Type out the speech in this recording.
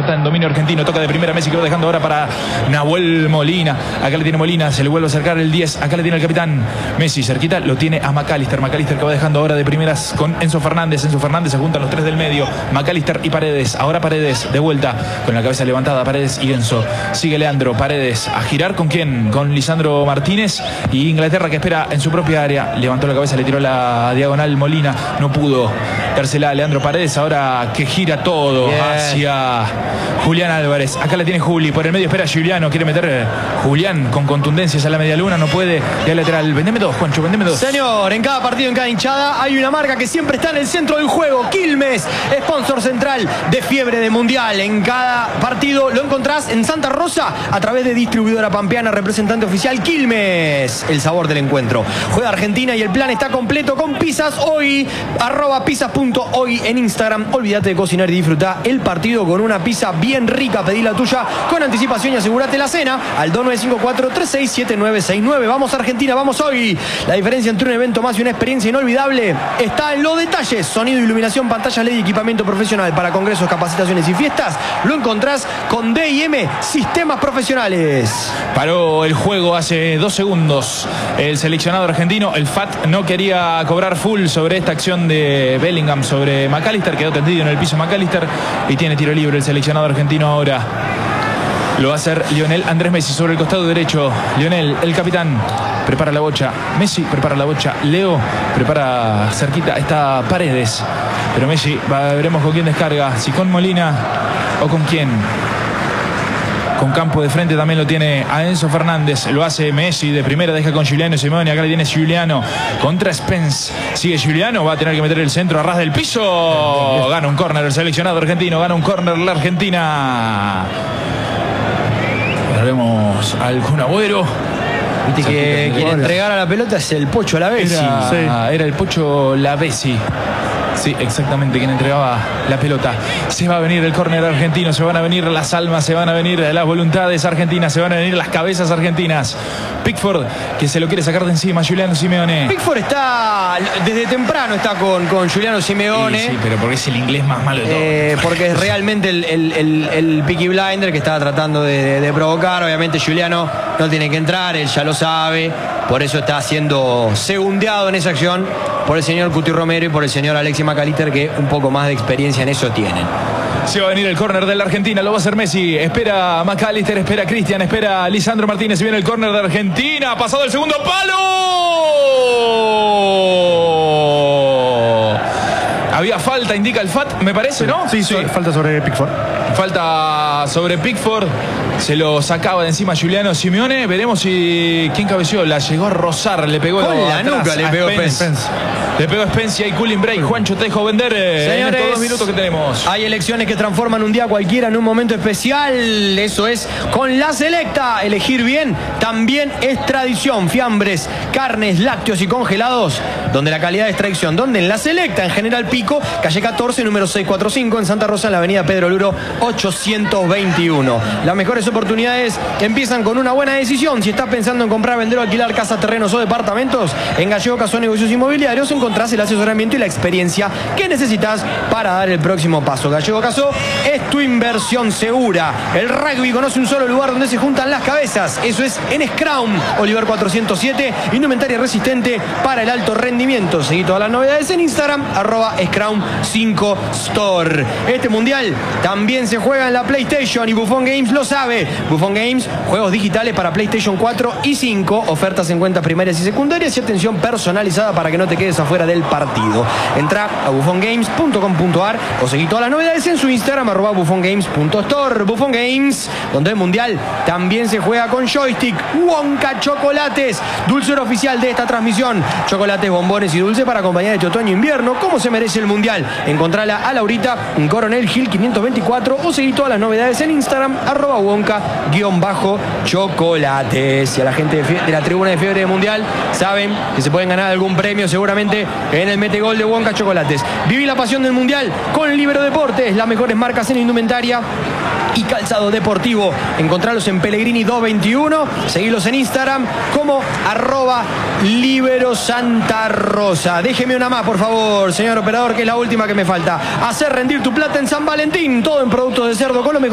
pelota en dominio argentino. Toca de primera Messi, que va dejando ahora para Nahuel Molina. Acá le tiene Molina, se le vuelve a acercar el 10. Acá le tiene el capitán Messi, cerquita lo tiene a McAllister. McAllister que va dejando ahora de primeras con Enzo Fernández. Enzo Fernández, se juntan los tres del medio, McAllister y Paredes. Ahora Paredes de vuelta con la cabeza levantada, Paredes y Enzo. Sigue Leandro, Paredes a girar con quién, con Lisandro Martínez y Inglaterra, que espera en su propia área. Levantó la cabeza, le tiró la diagonal Molina, no pudo dársela a Leandro Paredes. Ahora que gira todo hacia Julián Álvarez. Acá la tiene Juli, por el medio espera Giuliano, quiere meter Julián con contundencias a la media luna, no puede. Y al lateral, vendeme dos, Juancho, vendeme dos. Señor, en cada partido, en cada hinchada hay una marca que siempre está en el centro del juego. Quilmes, sponsor central de Fiebre de Mundial. En cada partido lo encontrás en Santa Rosa a través de Distribuidora Pampeana, representante oficial Quilmes. El sabor del encuentro. Juega Argentina y el plan está completo con Pizzas Hoy. @pizzas.hoy en Instagram. Olvídate de cocinar y disfrutar el partido con una pizza bien rica. Pedí la tuya con anticipación y asegúrate la cena al 2954-367969. Vamos Argentina, vamos hoy. La diferencia entre un evento más y una experiencia inolvidable está en los detalles. Sonido, iluminación, pantallas LED y equipamiento profesional para congresos, capacitaciones y fiestas. Lo encontrás con D&M Sistemas Profesionales. Paró el juego hace 2 segundos el seleccionado argentino. El FAT no quería cobrar full sobre esta acción de Bellingham sobre McAllister. Quedó tendido en el piso McAllister y tiene tiro libre el seleccionado argentino ahora. Lo va a hacer Lionel Andrés Messi sobre el costado derecho. Lionel, el capitán, prepara la bocha. Messi prepara la bocha. Leo prepara cerquita. Está Paredes. Pero Messi, veremos con quién descarga. Si con Molina o con quién. Con campo de frente también lo tiene a Enzo Fernández. Lo hace Messi de primera, deja con Giuliano y Simeone. Acá le tiene Giuliano contra Spence. Sigue Giuliano, va a tener que meter el centro a ras del piso. Gana un córner el seleccionado argentino. Gana un córner la Argentina. Vemos al Kun Agüero. Viste que quien entregara la pelota es el Pocho Lavezzi. Era el Pocho Lavezzi. Sí, exactamente, quien entregaba la pelota. Se va a venir el córner argentino, se van a venir las almas, se van a venir las voluntades argentinas, se van a venir las cabezas argentinas. Pickford, que se lo quiere sacar de encima, Giuliano Simeone. Pickford está, desde temprano está con Giuliano Simeone. Sí, pero porque es el inglés más malo de todo. Porque es realmente el Peaky Blinder que estaba tratando de provocar. Obviamente Giuliano no tiene que entrar, él ya lo sabe. Por eso está siendo segundeado en esa acción por el señor Cuti Romero y por el señor Alexis McAllister, que un poco más de experiencia en eso tienen. Se va a venir el córner de la Argentina, lo va a hacer Messi. Espera McAllister, espera Cristian, espera Lisandro Martínez. Y viene el córner de Argentina. Pasado el segundo palo. Había falta, indica el FAT, me parece, ¿no? Sí, falta sobre Pickford. Falta sobre Pickford. Se lo sacaba de encima Giuliano Simeone. Veremos si quién cabeció. La llegó a rozar, le pegó con la nuca, le pegó Spence. Le pegó Spence y hay cooling break. Juancho Tejo vender. Señores, en estos 2 minutos que tenemos. Hay elecciones que transforman un día cualquiera en un momento especial. Eso es con La Selecta. Elegir bien también es tradición. Fiambres, carnes, lácteos y congelados, donde la calidad es tradición. Donde en La Selecta, en General Pico, calle 14, número 645, en Santa Rosa, en la avenida Pedro Luro 821. Las mejores oportunidades empiezan con una buena decisión. Si estás pensando en comprar, vender o alquilar casas, terrenos o departamentos, en Gallego Caso Negocios Inmobiliarios encontrás el asesoramiento y la experiencia que necesitas para dar el próximo paso. Gallego Caso es tu inversión segura. El rugby conoce un solo lugar donde se juntan las cabezas. Eso es en Scrum, Oliver 407, indumentaria resistente para el alto rendimiento. Seguí todas las novedades en Instagram, @Scrum5Store. Este mundial también se juega en la PlayStation y Buffon Games lo sabe. Buffon Games, juegos digitales para PlayStation 4 y 5, ofertas en cuentas primarias y secundarias y atención personalizada para que no te quedes afuera del partido. Entra a buffongames.com.ar o seguí todas las novedades en su Instagram, @buffongames.store. Buffon Games, donde el mundial también se juega con joystick. Wonka Chocolates, dulcero oficial de esta transmisión. Chocolates, bombones y dulce para acompañar este otoño-invierno, como se merece el mundial. Encontrala a Laurita en Coronel Gil 524 o seguí todas las novedades en Instagram, @Wonka_chocolates. Y a la gente de la tribuna de Fiebre Mundial saben que se pueden ganar algún premio seguramente en el metegol de Wonka Chocolates. Viví la pasión del mundial con Libero Deportes, las mejores marcas en indumentaria y calzado deportivo. Encontralos en Pellegrini 221, seguilos en Instagram como @Libero Santa Rosa. Déjeme una más, por favor, señor operador, que es la última que me falta. Hacer rendir tu plata en San Valentín, todo en productos de cerdo con lo mejor